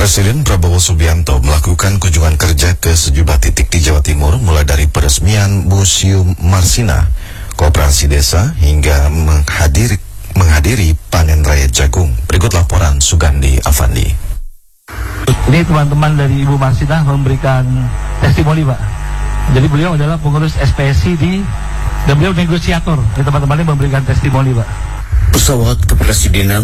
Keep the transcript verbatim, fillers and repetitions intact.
Presiden Prabowo Subianto melakukan kunjungan kerja ke sejumlah titik di Jawa Timur, mulai dari peresmian Museum Marsina, Koperasi Desa, hingga menghadiri, menghadiri panen raya jagung. Berikut laporan Sugandi Afandi. Ini teman-teman dari Ibu Marsina memberikan testimoni, Pak. Jadi beliau adalah pengurus S P S I di, dan beliau negosiator. Teman-teman ini memberikan testimoni, Pak. Pesawat kepresidenan